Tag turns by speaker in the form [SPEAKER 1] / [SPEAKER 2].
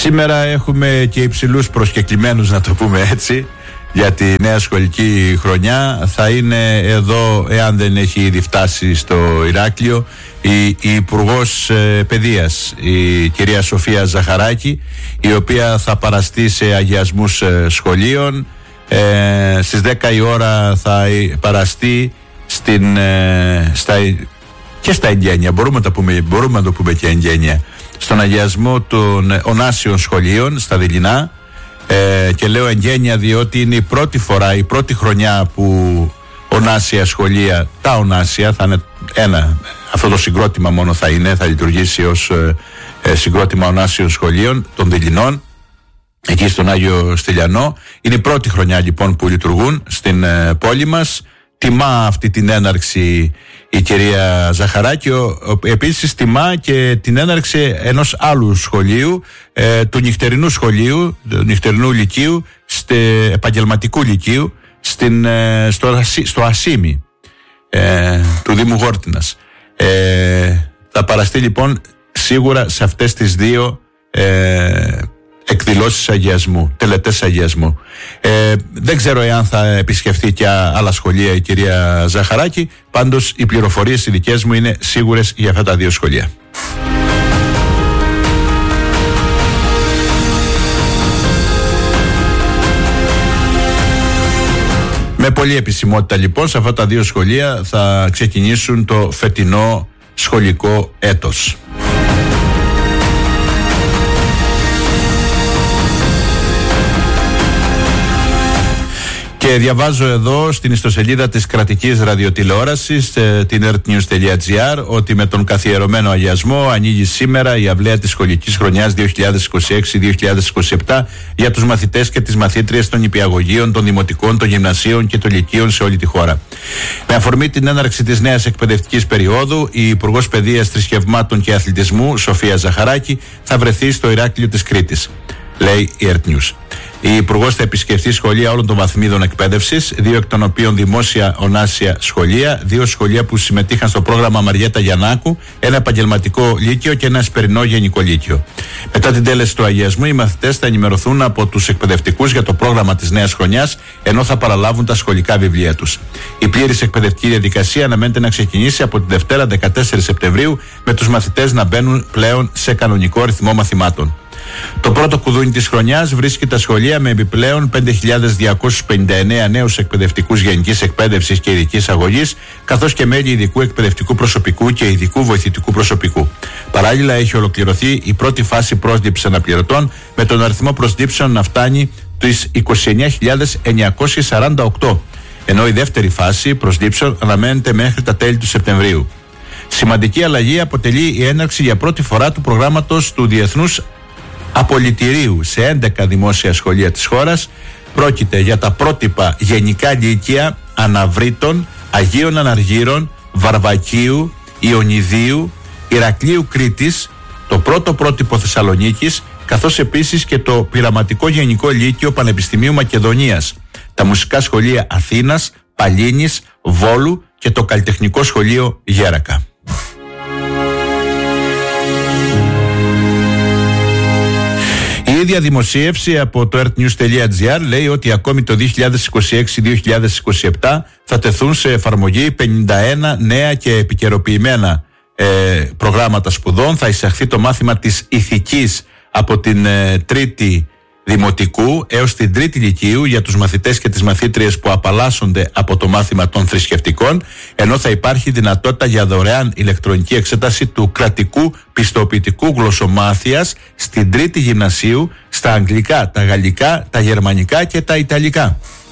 [SPEAKER 1] Σήμερα έχουμε και υψηλούς προσκεκλημένους, να το πούμε έτσι, για τη νέα σχολική χρονιά. Θα είναι εδώ, εάν δεν έχει ήδη φτάσει στο Ηράκλειο, η Υπουργός Παιδείας, η κυρία Σοφία Ζαχαράκη, η οποία θα παραστεί σε αγιασμούς σχολείων. Στις 10 η ώρα θα παραστεί και στα εγγένεια, μπορούμε να το πούμε και εγγένεια, στον αγιασμό των ονάσιων σχολείων στα Δειλινά. Και λέω εγγένεια διότι είναι η πρώτη φορά, η πρώτη χρονιά που ονάσια σχολεία, τα ονάσια θα είναι αυτό το συγκρότημα μόνο θα λειτουργήσει ως συγκρότημα ονάσιων σχολείων των Δειλινών, εκεί στον Άγιο Στυλιανό. Είναι η πρώτη χρονιά λοιπόν που λειτουργούν στην πόλη μας. Τιμά αυτή την έναρξη η κυρία Ζαχαράκη. Επίσης τιμά και την έναρξη ενός άλλου σχολείου, του νυχτερινού σχολείου, του νυχτερινού λυκείου, επαγγελματικού λυκείου, στο Ασίμι του Δήμου Γόρτινας. Θα παραστεί λοιπόν σίγουρα σε αυτές τις δύο εκδηλώσεις αγιασμού, τελετές αγιασμού. Δεν ξέρω εάν θα επισκεφθεί και άλλα σχολεία η κυρία Ζαχαράκη. Πάντως οι πληροφορίες οι δικές μου είναι σίγουρες για αυτά τα δύο σχολεία. Με πολλή επισημότητα λοιπόν σε αυτά τα δύο σχολεία θα ξεκινήσουν το φετινό σχολικό έτος. Και διαβάζω εδώ στην ιστοσελίδα της κρατικής ραδιοτηλεόρασης, την earthnews.gr, ότι με τον καθιερωμένο αγιασμό ανοίγει σήμερα η αυλαία της σχολικής χρονιάς 2026-2027 για τους μαθητές και τις μαθήτριες των νηπιαγωγείων, των δημοτικών, των γυμνασίων και των λυκείων σε όλη τη χώρα. Με αφορμή την έναρξη της νέας εκπαιδευτικής περίοδου, η Υπουργός Παιδείας, Θρησκευμάτων και Αθλητισμού, Σοφία Ζαχαράκη, θα βρεθεί στο Ηράκλειο της Κρήτης, λέει η Earth News. Η Υπουργός θα επισκεφθεί σχολεία όλων των βαθμίδων εκπαίδευσης, 2 εκ των οποίων δημόσια ονάσια σχολεία, 2 σχολεία που συμμετείχαν στο πρόγραμμα Μαριέτα Γιαννάκου, ένα επαγγελματικό λύκειο και ένα εσπερινό γενικό λύκειο. Μετά την τέλεση του αγιασμού, οι μαθητές θα ενημερωθούν από τους εκπαιδευτικούς για το πρόγραμμα της νέας χρονιάς, ενώ θα παραλάβουν τα σχολικά βιβλία τους. Η πλήρης εκπαιδευτική διαδικασία αναμένεται να ξεκινήσει από τη Δευτέρα 14 Σεπτεμβρίου, με τους μαθητές να μπαίνουν πλέον σε κανονικό ρυθμό μαθημάτων. Το πρώτο κουδούνι της χρονιάς βρίσκει τα σχολεία με επιπλέον 5.259 νέους εκπαιδευτικούς γενικής εκπαίδευσης και ειδικής αγωγής, καθώς και μέλη ειδικού εκπαιδευτικού προσωπικού και ειδικού βοηθητικού προσωπικού. Παράλληλα, έχει ολοκληρωθεί η πρώτη φάση πρόσληψης αναπληρωτών, με τον αριθμό προσλήψεων να φτάνει τις 29.948, ενώ η δεύτερη φάση προσλήψεων αναμένεται μέχρι τα τέλη του Σεπτεμβρίου. Σημαντική αλλαγή αποτελεί η έναρξη για πρώτη φορά του προγράμματος του Διεθνούς Απολυτηρίου σε 11 δημόσια σχολεία της χώρας. Πρόκειται για τα πρότυπα γενικά λύκεια Αναβρίτων, Αγίων Αναργύρων, Βαρβακίου, Ιωνιδίου, Ηρακλείου Κρήτης, το πρώτο πρότυπο Θεσσαλονίκης, καθώς επίσης και το πειραματικό γενικό λύκειο Πανεπιστημίου Μακεδονίας, τα μουσικά σχολεία Αθήνας, Παλίνης, Βόλου και το καλλιτεχνικό σχολείο Γέρακα. Η ίδια δημοσίευση από το earthnews.gr λέει ότι ακόμη το 2026-2027 θα τεθούν σε εφαρμογή 51 νέα και επικαιροποιημένα προγράμματα σπουδών. Θα εισαχθεί το μάθημα της ηθικής από την τρίτη δημοτικού έως την τρίτη λυκείου για τους μαθητές και τις μαθήτριες που απαλλάσσονται από το μάθημα των θρησκευτικών, ενώ θα υπάρχει δυνατότητα για δωρεάν ηλεκτρονική εξέταση του κρατικού πιστοποιητικού γλωσσομάθειας στην τρίτη γυμνασίου στα αγγλικά, τα γαλλικά, τα γερμανικά και τα ιταλικά.